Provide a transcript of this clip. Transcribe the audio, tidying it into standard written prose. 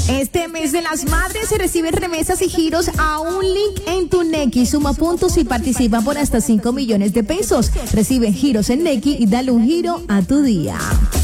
Este mes de las madres se reciben remesas y giros a un link en tu Nequi. Suma puntos y participa por hasta 5 millones de pesos. Recibe giros en Nequi y dale un giro a tu día.